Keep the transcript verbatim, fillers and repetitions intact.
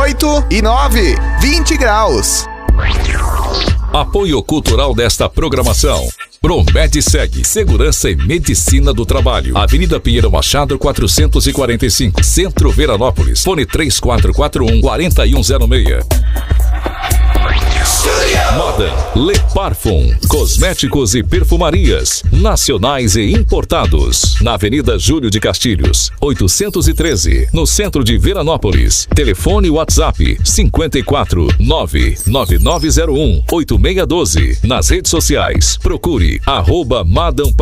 oito e nove, vinte graus. Apoio cultural desta programação: Promedsegue, Segurança e Medicina do Trabalho. Avenida Pinheiro Machado, quatrocentos e quarenta e cinco, Centro Veranópolis. Fone três quatro quatro um, quatro um zero seis. Moda Le Parfum, cosméticos e perfumarias nacionais e importados. Na Avenida Júlio de Castilhos, oitocentos e treze, no centro de Veranópolis. Telefone WhatsApp cinco quatro nove nove nove zero um oito seis um dois. Nas redes sociais, procure arroba Madam